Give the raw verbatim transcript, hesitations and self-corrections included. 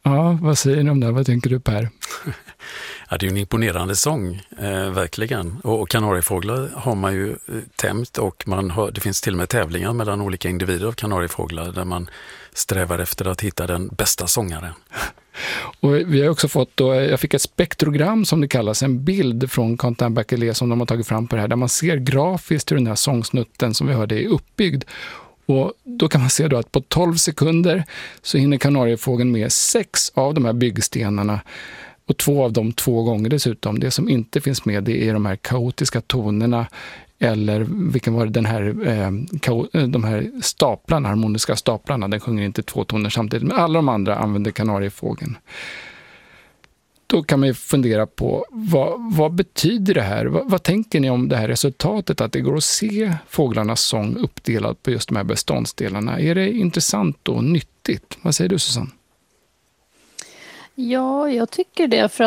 Ja, vad säger ni om det? Vad tänker du, Per? Ja, det är ju en imponerande sång, eh, verkligen. Och, och kanariefåglar har man ju eh, tämjt och man har, det finns till och med tävlingar mellan olika individer av kanariefåglar där man strävar efter att hitta den bästa sångaren. Och vi har också fått då, jag fick ett spektrogram som det kallas, en bild från Quentin Bachelet som de har tagit fram på det här, där man ser grafiskt hur den här sångsnutten som vi hörde är uppbyggd. Och då kan man se då att på tolv sekunder så hinner kanariefågeln med sex av de här byggstenarna och två av dem två gånger dessutom. Det som inte finns med, det är de här kaotiska tonerna eller vilken var det, den här, eh, kao- de här staplarna, harmoniska staplarna, den sjunger inte två toner samtidigt, men alla de andra använder kanariefågeln. Då kan man ju fundera på vad, vad betyder det här? Vad, vad tänker ni om det här resultatet, att det går att se fåglarnas sång uppdelad på just de här beståndsdelarna? Är det intressant och nyttigt? Vad säger du, Susanne? Ja, jag tycker det, för